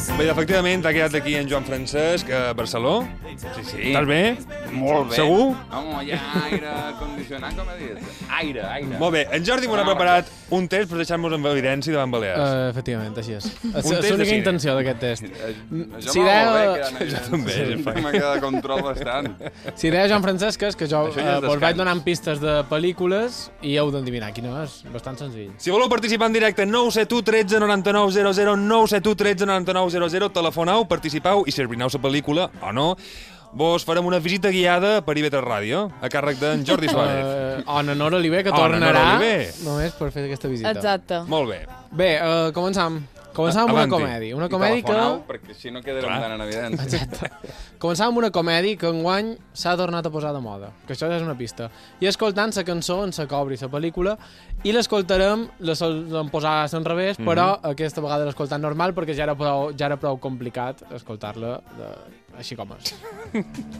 Bé, efectivament, ha quedat aquí en Joan Francesc, a Barcelona. Sí. Estàs bé? Molt bé. Segur? Home, hi ha aire condicionat, com he dit. Aire. Molt bé, en Jordi m'ho ha preparat un test per deixar-nos en evidència davant Balears. Efectivament, així és. test És de l'única cine. intenció d'aquest test. Això m'ha molt bé, quedant en Jo també, evidència. M'ha quedat de control bastant. Si idea Joan Francesc és que jo Això ja és vos descans. vaig donant pistes de pel·lícules i heu d'endevinar quina és. Bastant senzill. Si voleu participar en directe, 971 13 99 00, 971 13 99 00, telefoneu, participeu i si arruïneu la pel·lícula o no, vos farem una visita guiada per IB3 Ràdio, a càrrec d'en Jordi Suárez. O en Nora Oliver, que O na Nora tornarà Oliver. només per fer aquesta visita. Exacte. Molt bé. Bé, començam. Començam amb una Avanti. comèdia. Una I comèdia que... telefoneu, perquè així no quedarem Clar. tan en evidència. Exacte. Començam amb una comèdia que enguany s'ha tornat a posar de moda, que això ja és una pista. I escoltant la cançó en la que obri la pel·lícula i l'escoltarem, l'hem posat en revés, però aquesta vegada l'escoltant normal perquè ja era prou complicat escoltar-la així com és.